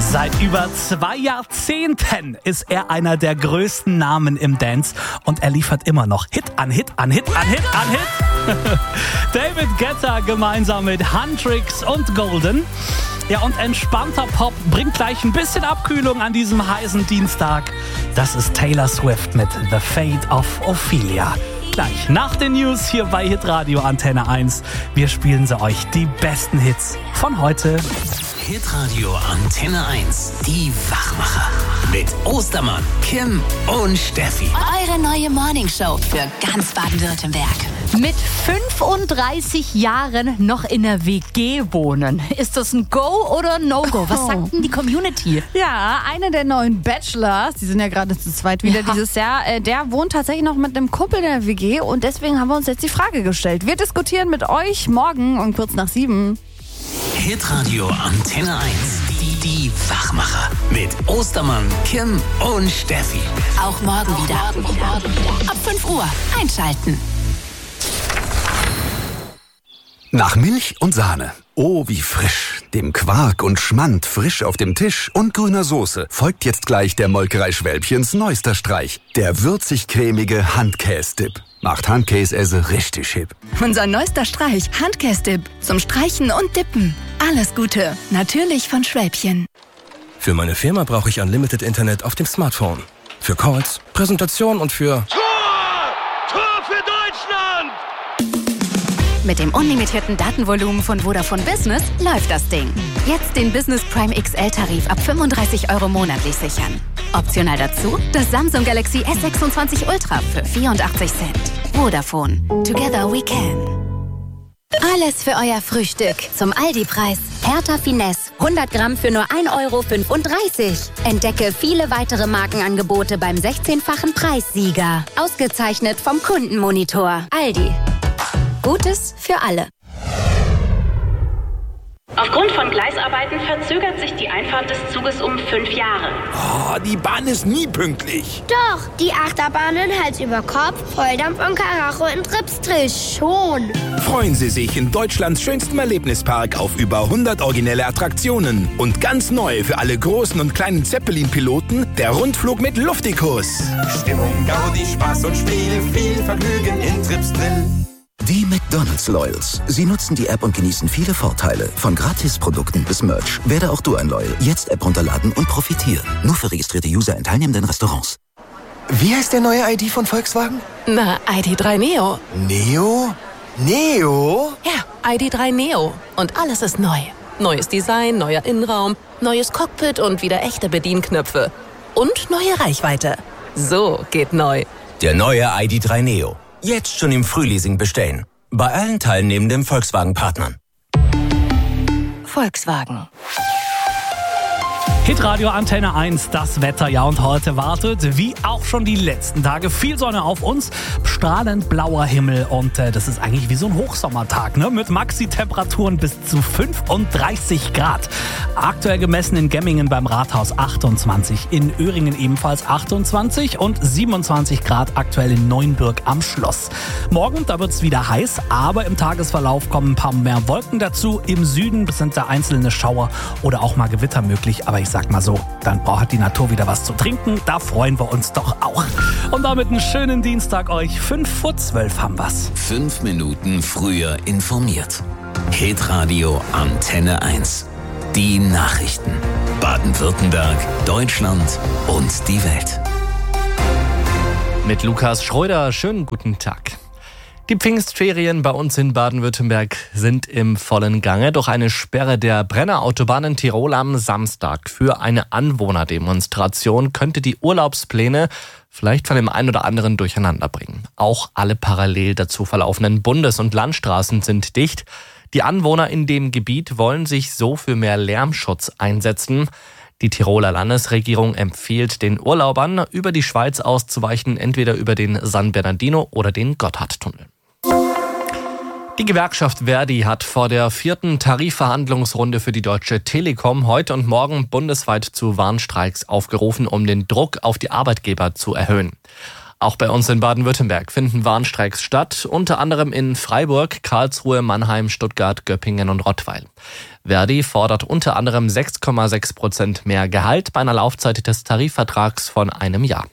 Seit über 2 Jahrzehnten ist er einer der größten Namen im Dance und er liefert immer noch Hit an Hit an Hit an Hit an Hit. David Guetta gemeinsam mit Huntrix und Golden. Ja, und entspannter Pop bringt gleich ein bisschen Abkühlung an diesem heißen Dienstag. Das ist Taylor Swift mit The Fate of Ophelia. Gleich nach den News hier bei Hitradio Antenne 1. Wir spielen sie euch die besten Hits von heute. Hitradio Antenne 1, die Wachmacher. Mit Ostermann, Kim und Steffi. Eure neue Morningshow für ganz Baden-Württemberg. Mit 35 Jahren noch in der WG wohnen. Ist das ein Go oder ein No-Go? Was sagt denn die Community? Ja, einer der neuen Bachelors, die sind ja gerade zu zweit wieder dieses Jahr, der wohnt tatsächlich noch mit einem Kumpel in der WG und deswegen haben wir uns jetzt die Frage gestellt. Wir diskutieren mit euch morgen um kurz nach 7. Hitradio Antenne 1, die Wachmacher. Mit Ostermann, Kim und Steffi. Auch morgen wieder. Ab 5 Uhr einschalten. Nach Milch und Sahne. Oh, wie frisch. Dem Quark und Schmand frisch auf dem Tisch und grüner Soße folgt jetzt gleich der Molkerei Schwälbchens neuester Streich. Der würzig-cremige Handkäse-Dip. Macht Handkäse richtig hip. Unser neuester Streich, Handkäse-Dip. Zum Streichen und Dippen. Alles Gute. Natürlich von Schwälbchen. Für meine Firma brauche ich Unlimited Internet auf dem Smartphone. Für Calls, Präsentationen und für... Tor für Deutschland! Mit dem unlimitierten Datenvolumen von Vodafone Business läuft das Ding. Jetzt den Business Prime XL-Tarif ab 35 € monatlich sichern. Optional dazu das Samsung Galaxy S26 Ultra für 84 Cent. Vodafone. Together we can. Alles für euer Frühstück zum Aldi-Preis. Hertha Finesse, 100 Gramm für nur 1,35 €. Entdecke viele weitere Markenangebote beim 16-fachen Preissieger. Ausgezeichnet vom Kundenmonitor. Aldi. Gutes für alle. Aufgrund von Gleisarbeiten verzögert sich die Einfahrt des Zuges um 5 Jahre. Oh, die Bahn ist nie pünktlich. Doch, die Achterbahnen Hals über Kopf, Volldampf und Karacho in Tripstrich schon. Freuen Sie sich in Deutschlands schönstem Erlebnispark auf über 100 originelle Attraktionen. Und ganz neu für alle großen und kleinen Zeppelin-Piloten der Rundflug mit Luftikus. Stimmung, Gaudi, Spaß und Spiel, viel Vergnügen in Tripsdrill. Die McDonald's Loyals. Sie nutzen die App und genießen viele Vorteile. Von Gratisprodukten bis Merch. Werde auch du ein Loyal. Jetzt App runterladen und profitieren. Nur für registrierte User in teilnehmenden Restaurants. Wie heißt der neue ID von Volkswagen? Na, ID.3 Neo. Neo? Neo? Ja, ID.3 Neo. Und alles ist neu. Neues Design, neuer Innenraum, neues Cockpit und wieder echte Bedienknöpfe. Und neue Reichweite. So geht neu. Der neue ID.3 Neo. Jetzt schon im Frühleasing bestellen. Bei allen teilnehmenden Volkswagen-Partnern. Volkswagen. Hitradio Antenne 1, das Wetter, ja, und heute wartet, wie auch schon die letzten Tage, viel Sonne auf uns, strahlend blauer Himmel und das ist eigentlich wie so ein Hochsommertag, ne? Mit Maxi-Temperaturen bis zu 35 Grad. Aktuell gemessen in Gemmingen beim Rathaus 28, in Öhringen ebenfalls 28 und 27 Grad aktuell in Neuenbürg am Schloss. Morgen, da wird es wieder heiß, aber im Tagesverlauf kommen ein paar mehr Wolken dazu. Im Süden sind da einzelne Schauer oder auch mal Gewitter möglich, aber ich sag mal so, dann braucht die Natur wieder was zu trinken. Da freuen wir uns doch auch. Und damit einen schönen Dienstag euch. 11:55 haben wir's. 5 Minuten früher informiert. Hitradio Antenne 1. Die Nachrichten. Baden-Württemberg, Deutschland und die Welt. Mit Lukas Schröder, schönen guten Tag. Die Pfingstferien bei uns in Baden-Württemberg sind im vollen Gange. Doch eine Sperre der Brennerautobahn in Tirol am Samstag für eine Anwohnerdemonstration könnte die Urlaubspläne vielleicht von dem einen oder anderen durcheinander bringen. Auch alle parallel dazu verlaufenden Bundes- und Landstraßen sind dicht. Die Anwohner in dem Gebiet wollen sich so für mehr Lärmschutz einsetzen. Die Tiroler Landesregierung empfiehlt den Urlaubern, über die Schweiz auszuweichen, entweder über den San Bernardino oder den Gotthardtunnel. Die Gewerkschaft Verdi hat vor der 4. Tarifverhandlungsrunde für die Deutsche Telekom heute und morgen bundesweit zu Warnstreiks aufgerufen, um den Druck auf die Arbeitgeber zu erhöhen. Auch bei uns in Baden-Württemberg finden Warnstreiks statt, unter anderem in Freiburg, Karlsruhe, Mannheim, Stuttgart, Göppingen und Rottweil. Verdi fordert unter anderem 6,6% mehr Gehalt bei einer Laufzeit des Tarifvertrags von einem Jahr.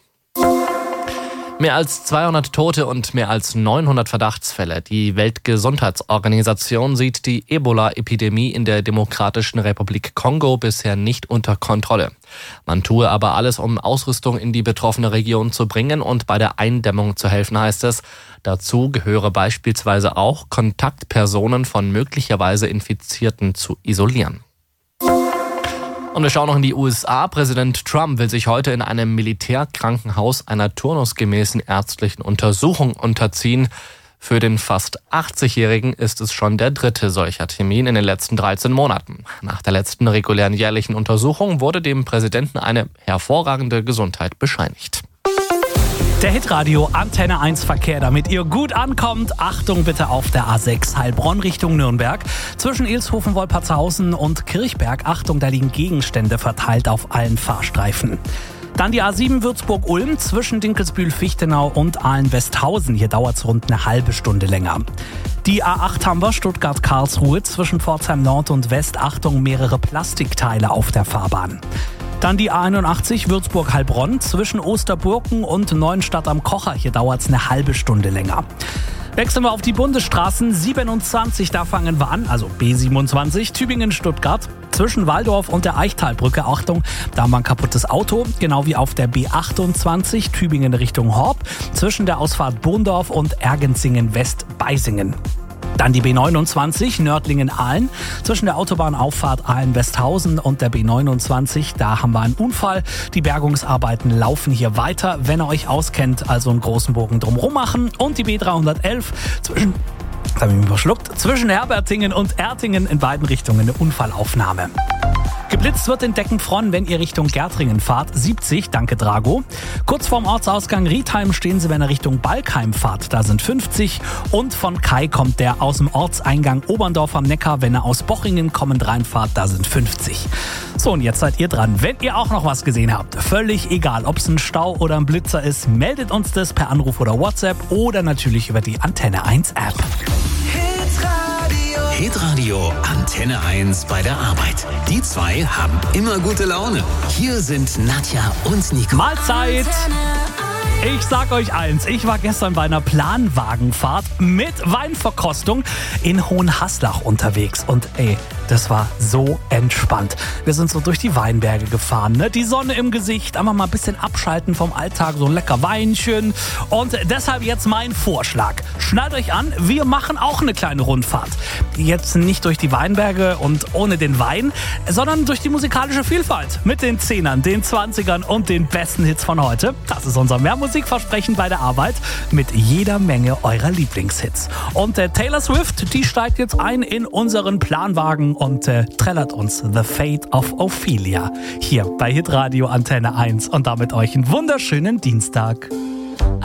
Mehr als 200 Tote und mehr als 900 Verdachtsfälle. Die Weltgesundheitsorganisation sieht die Ebola-Epidemie in der Demokratischen Republik Kongo bisher nicht unter Kontrolle. Man tue aber alles, um Ausrüstung in die betroffene Region zu bringen und bei der Eindämmung zu helfen, heißt es. Dazu gehöre beispielsweise auch, Kontaktpersonen von möglicherweise Infizierten zu isolieren. Und wir schauen noch in die USA. Präsident Trump will sich heute in einem Militärkrankenhaus einer turnusgemäßen ärztlichen Untersuchung unterziehen. Für den fast 80-Jährigen ist es schon der 3. solcher Termin in den letzten 13 Monaten. Nach der letzten regulären jährlichen Untersuchung wurde dem Präsidenten eine hervorragende Gesundheit bescheinigt. Der Hitradio Antenne 1 Verkehr, damit ihr gut ankommt. Achtung bitte auf der A6 Heilbronn Richtung Nürnberg. Zwischen Ilshofen, Wolpertshausen und Kirchberg. Achtung, da liegen Gegenstände verteilt auf allen Fahrstreifen. Dann die A7 Würzburg-Ulm zwischen Dinkelsbühl-Fichtenau und Aalen-Westhausen. Hier dauert es rund eine halbe Stunde länger. Die A8 Hamburg Stuttgart-Karlsruhe zwischen Pforzheim Nord und West. Achtung, mehrere Plastikteile auf der Fahrbahn. Dann die A81 Würzburg-Heilbronn zwischen Osterburken und Neuenstadt am Kocher. Hier dauert es eine halbe Stunde länger. Wechseln wir auf die Bundesstraßen 27, da fangen wir an, also B27, Tübingen-Stuttgart. Zwischen Walldorf und der Eichtalbrücke, Achtung, da haben wir ein kaputtes Auto. Genau wie auf der B28, Tübingen Richtung Horb. Zwischen der Ausfahrt Bohndorf und Ergenzingen-West-Beisingen. Dann die B29 Nördlingen-Aalen zwischen der Autobahnauffahrt Aalen-Westhausen und der B29. Da haben wir einen Unfall. Die Bergungsarbeiten laufen hier weiter. Wenn ihr euch auskennt, also einen großen Bogen drumherum machen. Und die B311 zwischen Herbertingen und Ertingen in beiden Richtungen eine Unfallaufnahme. Geblitzt wird in Deckenfronn, wenn ihr Richtung Gärtringen fahrt. 70, danke Drago. Kurz vorm Ortsausgang Riedheim stehen sie, wenn ihr Richtung Balkheim fahrt. Da sind 50. Und von Kai kommt der aus dem Ortseingang Oberndorf am Neckar. Wenn ihr aus Bochingen kommend reinfahrt, da sind 50. So, und jetzt seid ihr dran. Wenn ihr auch noch was gesehen habt, völlig egal, ob es ein Stau oder ein Blitzer ist, meldet uns das per Anruf oder WhatsApp oder natürlich über die Antenne 1 App. Hitradio Antenne 1 bei der Arbeit. Die zwei haben immer gute Laune. Hier sind Nadja und Nico. Mahlzeit! Ich sag euch eins, ich war gestern bei einer Planwagenfahrt mit Weinverkostung in Hohenhaslach unterwegs. Und das war so entspannt. Wir sind so durch die Weinberge gefahren, ne? Die Sonne im Gesicht, einfach mal ein bisschen abschalten vom Alltag, so ein lecker Weinchen. Und deshalb jetzt mein Vorschlag. Schnallt euch an, wir machen auch eine kleine Rundfahrt. Jetzt nicht durch die Weinberge und ohne den Wein, sondern durch die musikalische Vielfalt. Mit den 10ern, den 20ern und den besten Hits von heute. Das ist unser Mehrmusikversprechen bei der Arbeit mit jeder Menge eurer Lieblingshits. Und Taylor Swift, die steigt jetzt ein in unseren Planwagen und trällert uns The Fate of Ophelia hier bei Hitradio Antenne 1 und damit euch einen wunderschönen Dienstag.